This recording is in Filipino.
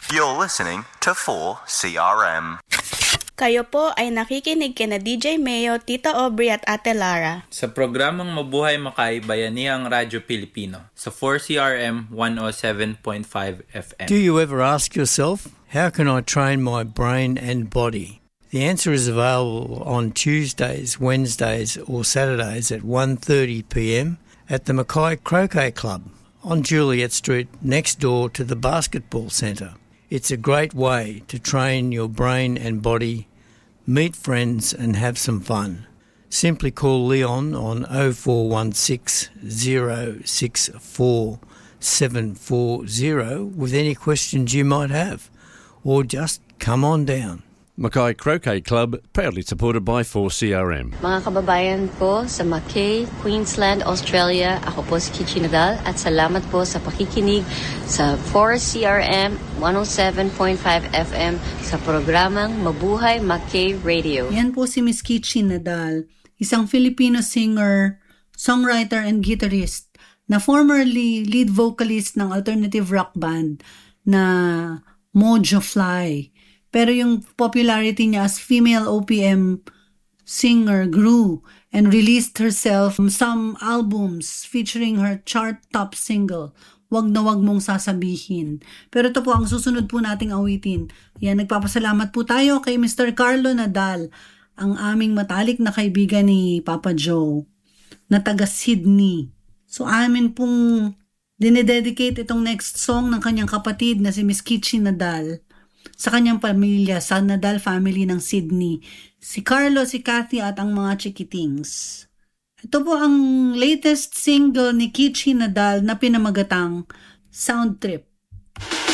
You're listening to 4CRM. Kayo po ay nakikinig kina DJ Mayo, Tita Aubrey at Ate Lara sa programang Mabuhay Makay Bayanihang Radyo Pilipino sa 4CRM 107.5 FM. Do you ever ask yourself, how can I train my brain and body? The answer is available on Tuesdays, Wednesdays or Saturdays at 1:30 p.m. at the Mackay Croquet Club on Juliet Street next door to the Basketball Centre. It's a great way to train your brain and body, meet friends and have some fun. Simply call Leon on 0416 064 740 with any questions you might have, or just come on down. Mackay Croquet Club, proudly supported by 4CRM. Mga kababayan ko sa Mackay, Queensland, Australia, ako po si Kichi Nadal at salamat po sa pakikinig sa 4CRM 107.5 FM sa programang Mabuhay Mackay Radio. Yan po si Miss Kichi Nadal, isang Filipino singer, songwriter and guitarist na formerly lead vocalist ng alternative rock band na Mojo Fly. Pero yung popularity niya as female OPM singer grew and released herself some albums featuring her chart top single, Wag na Wag Mong Sasabihin. Pero ito po ang susunod po nating awitin. Yan, nagpapasalamat po tayo kay Mr. Carlo Nadal, ang aming matalik na kaibigan ni Papa Joe na taga Sydney. So amin pong dinededicate itong next song ng kanyang kapatid na si Miss Kichi Nadal sa kanyang pamilya, sa Nadal family ng Sydney, si Carlo, si Cathy at ang mga chikitings. Ito po ang latest single ni Kichi Nadal na pinamagatang Sound Trip.